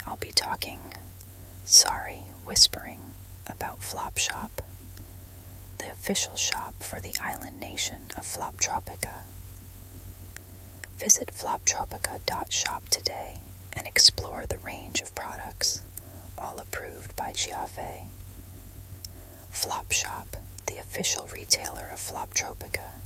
I'll be talking, whispering about Flopshop, the official shop for the island nation of Floptropica. Visit floptropica.shop today and explore the range of products, all approved by Giave. Flopshop, the official retailer of Floptropica,